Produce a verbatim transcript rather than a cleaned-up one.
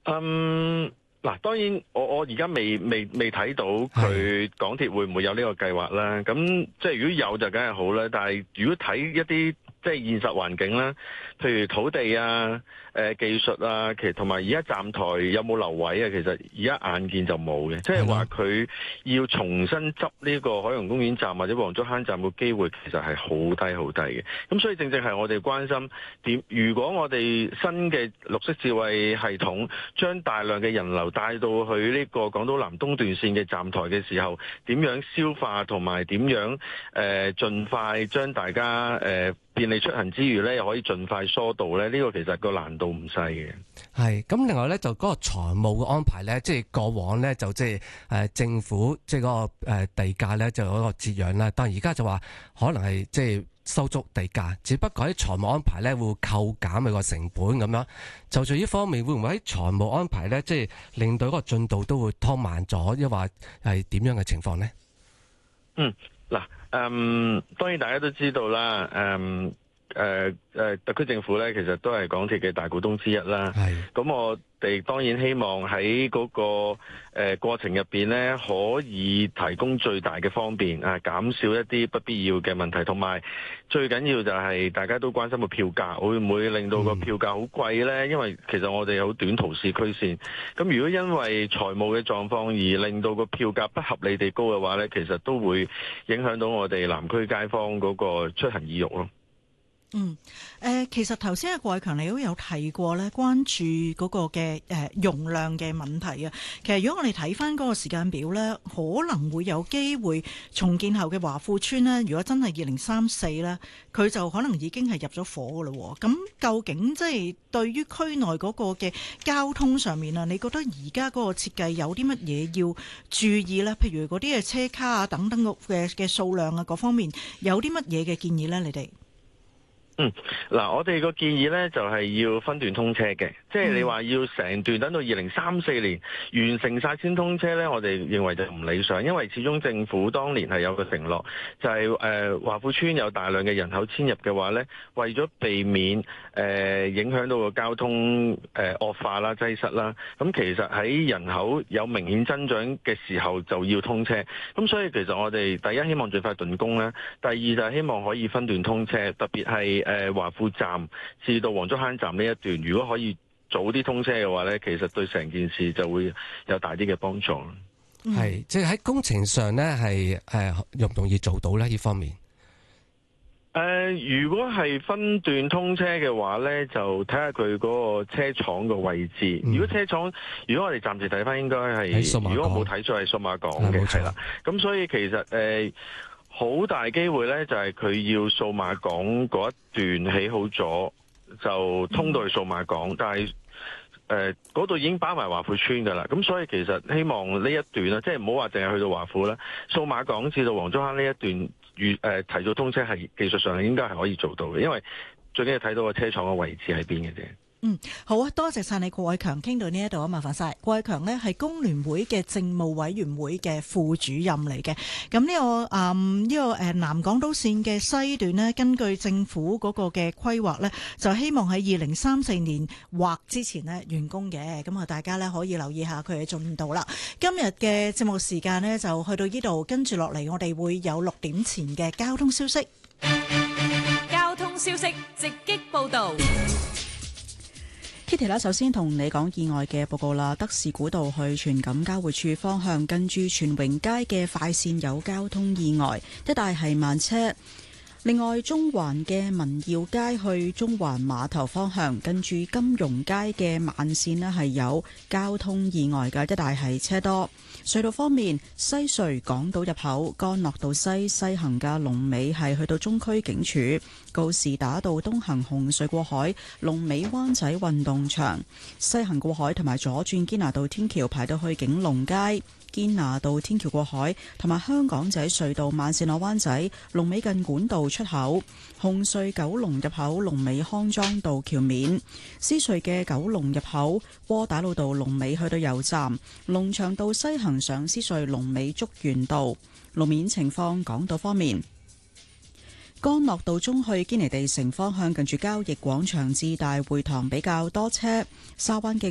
嗯，嗱，當然我我而家未未未睇到佢港鐵會唔會有呢個計劃啦。咁即係如果有就梗係好啦。但係如果睇一啲即係現實環境啦，譬如土地啊、呃、技術啊，其實同埋而家站台有冇留位啊，其實而家眼見就冇嘅。即係話佢要重新執呢個海洋公園站或者黃竹坑站嘅機會，其實係好低好低嘅。咁所以正正係我哋關心點，如果我哋新嘅綠色智慧系統將大量嘅人流帶到去呢個港島南東段線嘅站台嘅時候，點樣消化同埋點樣誒、呃、盡快將大家誒、呃便利出行之餘咧，又可以盡快疏導咧，呢、這個其實個難度唔細嘅。 係咁，另外咧就嗰個財務嘅安排咧，即係過往咧就即係誒政府即係嗰個誒地價咧就有一個折讓啦，但係而家就話可能係即係收足地價，只不過喺財務安排咧會扣減佢個成本咁樣。就住呢方面，會唔會喺財務安排咧，即係令到嗰個進度都會拖慢咗，抑或係點樣嘅情況呢？ 嗯。嗱，嗯，當然大家都知道啦，誒誒誒，特區政府咧其實都係港鐵嘅大股東之一啦。係，咁我哋當然希望喺嗰個誒過程入邊咧，可以提供最大嘅方便，啊，減少一啲不必要嘅問題，同埋最緊要就係大家都關心個票價，會唔會令到個票價好貴咧？因為其實我哋有短途市區線，咁如果因為財務嘅狀況而令到個票價不合理地高嘅話咧，其實都會影響到我哋南區街坊嗰個出行意欲咯。 嗯，誒、呃，其實頭先阿郭偉強你都有提過咧，關注嗰個嘅誒、呃、容量嘅問題啊。其實如果我哋睇翻嗰個時間表咧，可能會有機會重建後嘅華富邨咧，如果真係二零三四咧，佢就可能已經係入咗伙噶啦。咁究竟即係對於區內嗰個嘅交通上面啊，你覺得而家嗰個設計有啲乜嘢要注意咧？譬如嗰啲嘅車卡啊等等嘅嘅數量啊，各方面有啲乜嘢嘅建議咧？你哋？ 嗯，嗱，我哋個建議呢就係要分段通車嘅，即係你話要成段等到二零三四年完成晒先通車呢，我哋認為就唔理想，因為始終政府當年係有個承諾，就係誒華富邨有大量嘅人口遷入嘅話呢，為咗避免誒、呃、影響到個交通誒、呃、惡化啦、擠塞啦，咁其實喺人口有明顯增長嘅時候就要通車，咁所以其實我哋第一希望盡快動工啦，第二就係希望可以分段通車，特別係誒華富站至到黃竹坑站呢一段，如果可以早啲通車嘅話呢，其實對成件事就會有大啲嘅幫助。 係，即係喺工程上呢，係誒容唔容易做到呢？呢方面，誒、 呃，如果係分段通車嘅話呢，就睇下佢嗰個車廠嘅位置。嗯、如果車廠，如果我哋暫時睇翻，應該係，如果我冇睇錯係數碼港嘅，係啦。咁所以其實誒。呃好大機會呢，就係佢要數碼港嗰一段起好咗，就通到去數碼港，但係誒嗰度已經包埋華富邨㗎啦。咁所以其實希望呢一段啦，即係唔好話淨係去到華富啦，數碼港至到黃竹坑呢一段預誒提早通車係技術上應該係可以做到嘅，因為最緊要睇到個車廠嘅位置喺邊嘅啫。 嗯，好啊，多謝晒你郭偉強，傾到呢一度啊，麻煩晒。郭偉強呢係工聯會嘅政務委員會嘅副主任嚟嘅。咁呢、這個誒呢、嗯這個誒南港島線嘅西段呢，根據政府嗰個嘅規劃呢，就希望喺二零三四年或之前呢完工嘅。咁啊，大家呢可以留意下佢嘅進度啦。今日嘅節目時間呢，就去到呢度，跟住落嚟我哋會有六點前嘅交通消息。 交通消息直擊報道。 Kitty 啦，首先同你講意外嘅報告啦。德士古道去荃錦交匯處方向，近住荃榮街嘅快線有交通意外，一帶係慢車。另外，中環嘅民耀街去中環碼頭方向，近住金融街嘅慢線呢係有交通意外嘅，一帶係車多。隧道方面，西隧港島入口干諾道西西行嘅龍尾係去到中區警署，告士打道東行紅隧過海，龍尾灣仔運動場，西行過海同埋左轉堅拿道天橋排到去景隆街。堅拿道天橋過海同埋香港仔隧道慢線落灣仔龍尾近管道出口，紅隧九龍入口龍尾康莊道橋面，獅隧嘅九龍入口窩打老道龍尾去到油站，龍翔道西行上獅隧龍尾竹園道。路面情況，港島方面，干諾道中去堅尼地城方向近住交易廣場至大會堂比較多車，沙灣徑